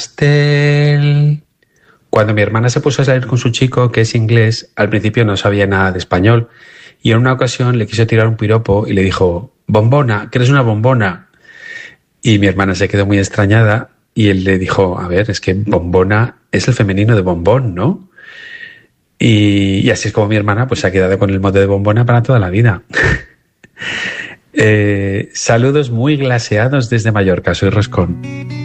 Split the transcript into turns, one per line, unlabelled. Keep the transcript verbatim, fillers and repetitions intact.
pastel. Cuando mi hermana se puso a salir con su chico, que es inglés, al principio no sabía nada de español y en una ocasión le quiso tirar un piropo y le dijo: bombona, que eres una bombona. Y mi hermana se quedó muy extrañada y él le dijo: a ver, es que bombona es el femenino de bombón, ¿no? Y, y así es como mi hermana pues se ha quedado con el mote de bombona para toda la vida. eh, saludos muy glaseados desde Mallorca, soy Roscón.